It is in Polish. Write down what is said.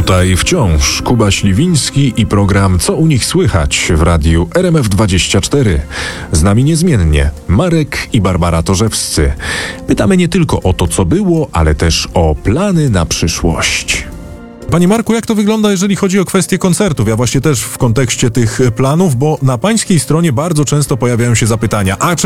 Tutaj wciąż Kuba Śliwiński i program Co u nich słychać w radiu RMF24. Z nami niezmiennie Marek i Barbara Torzewscy. Pytamy nie tylko o to, co było, ale też o plany na przyszłość. Panie Marku, jak to wygląda, jeżeli chodzi o kwestie koncertów? Ja właśnie też w kontekście tych planów, bo na pańskiej stronie bardzo często pojawiają się zapytania, a czy